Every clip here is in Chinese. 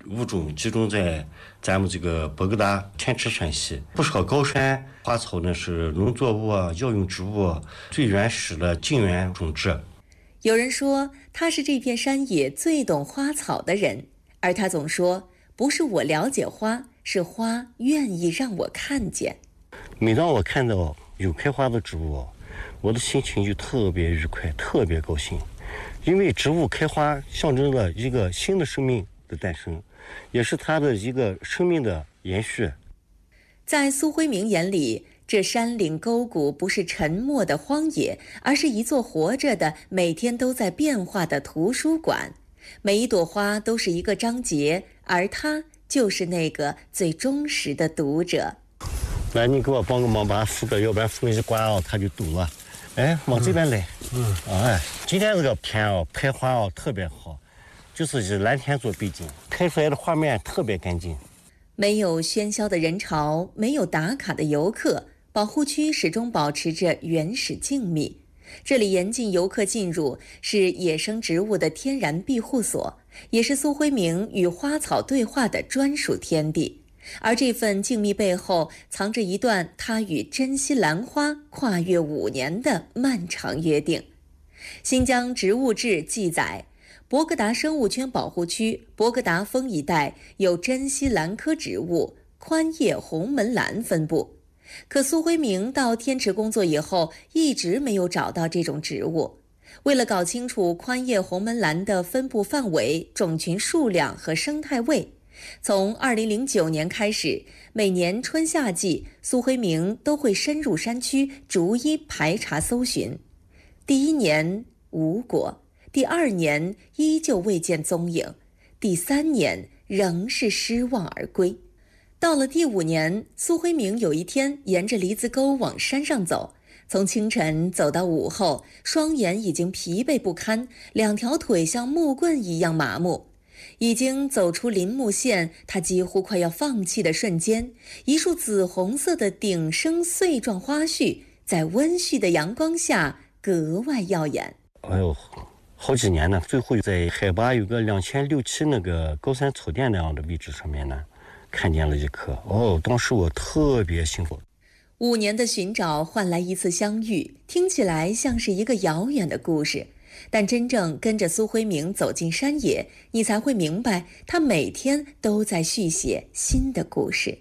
物种集中在咱们这个博格达天池山系，不少高山花草呢是农作物啊、药用植物最原始的近缘种植。 有人说他是这片山野最懂花草的人，而他总说不是我了解花，是花愿意让我看见。 每当我看到有开花的植物，我的心情就特别愉快，特别高兴，因为植物开花象征了一个新的生命的诞生，也是它的一个生命的延续。 在苏辉明眼里，这山岭沟谷不是沉默的荒野，而是一座活着的、每天都在变化的图书馆。每一朵花都是一个章节，而他就是那个最忠实的读者。 来，你给我帮个忙，把它扶着，要不然风一刮啊，它就堵了。哎，往这边来。哎，今天这个天啊，拍花啊特别好，就是以蓝天做背景，拍出来的画面特别干净。 没有喧嚣的人潮，没有打卡的游客，保护区始终保持着原始静谧。这里严禁游客进入，是野生植物的天然庇护所，也是苏辉明与花草对话的专属天地。而这份静谧背后，藏着一段他与珍稀兰花跨越5年的漫长约定。新疆植物志记载，博格达生物圈保护区博格达峰一带有珍稀兰科植物宽叶红门兰分布，可苏辉明到天池工作以后，一直没有找到这种植物。为了搞清楚宽叶红门兰的分布范围、种群数量和生态位，从2009年开始，每年春夏季，苏辉明都会深入山区，逐一排查搜寻。第1年无果，第2年依旧未见踪影，第3年仍是失望而归。到了第5年，苏辉明有一天沿着梨子沟往山上走，从清晨走到午后，双眼已经疲惫不堪，2条腿像木棍一样麻木。已经走出林木线，他几乎快要放弃的瞬间，一束紫红色的顶生穗状花絮在温煦的阳光下格外耀眼。 哎呦，好几年呢，最后在海拔有个2600-27那个高山草甸那样的位置上面呢，看见了一棵。哦，当时我特别幸福。 5年的寻找换来一次相遇，听起来像是一个遥远的故事。但真正跟着苏辉明走进山野，你才会明白，他每天都在续写新的故事。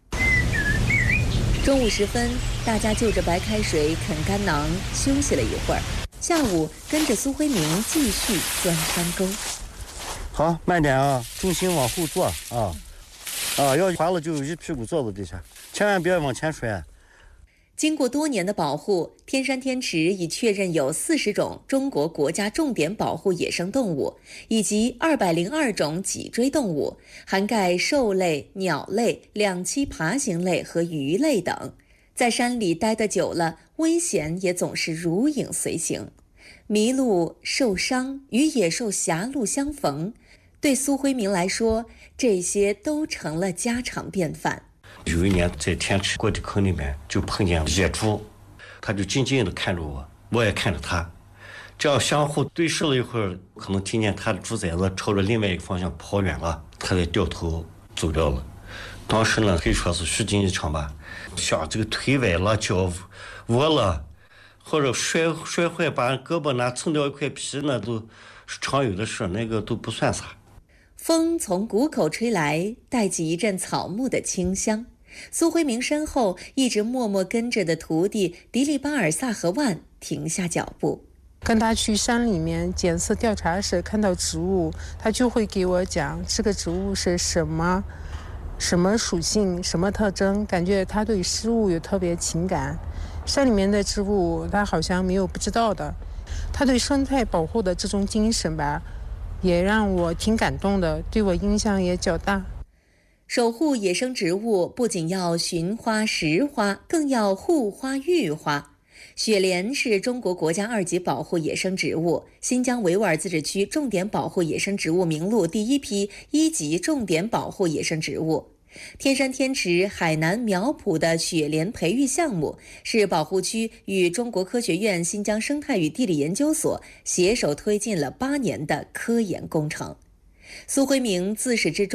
中午时分，大家就着白开水啃干囊休息了一会儿。下午跟着苏辉明继续钻山沟。 好，慢点啊，重心往后坐啊，要滑了就一屁股坐到地下，千万别往前摔。 经过多年的保护，天山天池已确认有40种中国国家重点保护野生动物，以及202种脊椎动物，涵盖兽类、鸟类、两栖爬行类和鱼类等。在山里待得久了，危险也总是如影随形。迷路、受伤与野兽狭路相逢，对苏辉明来说，这些都成了家常便饭。 有一年在天池过地坑里面就碰见野猪，他就静静地看着我，我也看着他，这样相互对视了一会儿，可能听见他的猪崽子朝着另外一个方向跑远了，他才掉头走掉了。当时呢，可以说是虚惊一场吧，像这个腿崴了、脚窝了，或者摔坏把胳膊呢蹭掉一块皮，那都是常有的事，那个都不算啥。 风从谷口吹来，带起一阵草木的清香。苏辉明身后一直默默跟着的徒弟迪利巴尔萨和万停下脚步。 跟他去山里面检测调查时，看到植物，他就会给我讲这个植物是什么属性、什么特征，感觉他对事物有特别情感。山里面的植物，他好像没有不知道的。他对生态保护的这种精神吧，也让我挺感动的，对我影响也较大。 守护野生植物不仅要寻花识花，更要护花育花。雪莲是中国国家2级保护野生植物，新疆维吾尔自治区重点保护野生植物名录第1批1级重点保护野生植物。天山天池海南苗圃的雪莲培育项目是保护区与中国科学院新疆生态与地理研究所携手推进了8年的科研工程。苏辉明自始至终